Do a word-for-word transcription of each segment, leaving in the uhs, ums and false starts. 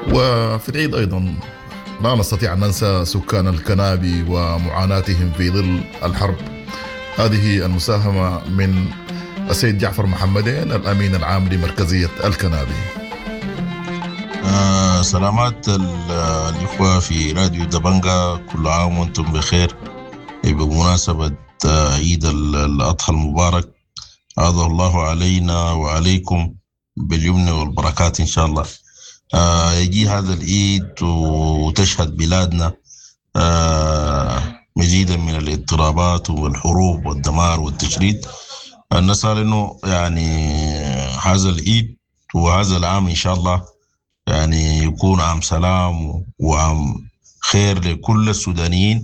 وفي العيد أيضا لا نستطيع أن ننسى سكان الكنابي ومعاناتهم في ظل الحرب. هذه المساهمة من السيد جعفر محمدين الأمين العام لمركزية الكنابي. آه سلامات الإخوة في راديو دبنجا، كل عام وأنتم بخير بمناسبة آه عيد الأضحى المبارك. عاده الله علينا وعليكم باليمن والبركات إن شاء الله. آه يجي هذا العيد وتشهد بلادنا آه مزيدا من الاضطرابات والحروب والدمار والتشريد. نسأل إنه يعني هذا العيد وهذا العام إن شاء الله يعني يكون عام سلام وعام خير لكل السودانيين،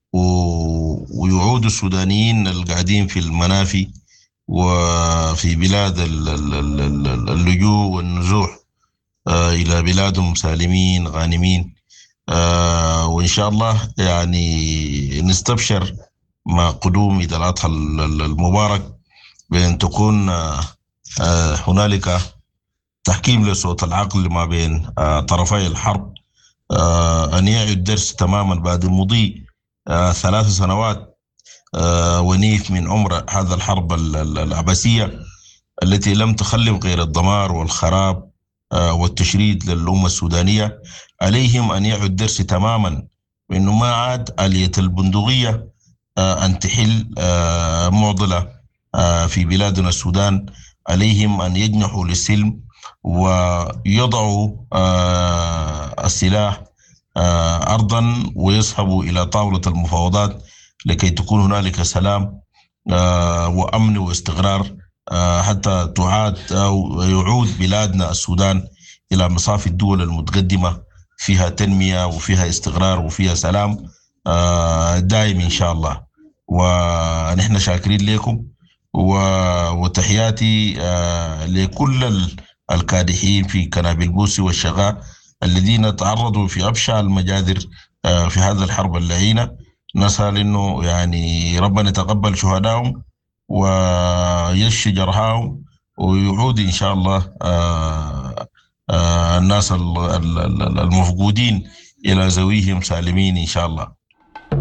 ويعود السودانيين القاعدين في المنافي وفي بلاد اللجوء والنزوح إلى بلادهم سالمين غانمين. وإن شاء الله يعني نستبشر مع قدوم عيد الأضحى المبارك بأن تكون هنالك تحكيم لصوت العقل ما بين طرفي الحرب، أن يعي الدرس تماما بعد مضي ثلاث سنوات ونيف من عمر هذا الحرب العبثية التي لم تخلف غير الدمار والخراب والتشريد للأمة السودانية. عليهم أن يعوا الدرس تماما بأنه ما عاد آلية البندقية أن تحل معضلة في بلادنا السودان. عليهم أن يجنحوا للسلم ويضعوا السلاح أرضا ويصحبوا إلى طاولة المفاوضات لكي تكون هنالك سلام وأمن واستقرار، حتى تعاد أو يعود بلادنا السودان إلى مصاف الدول المتقدمة فيها تنمية وفيها استقرار وفيها سلام دائم إن شاء الله. ونحن شاكرين لكم وتحياتي لكل الكادحين في كنابل بوسي والشغاء الذين تعرضوا في أبشع المجادر في هذا الحرب اللعينة. نسأل إنه يعني ربنا يتقبل شهدائهم ويشفي جرحاهم ويعود إن شاء الله الناس المفقودين إلى ذويهم سالمين إن شاء الله.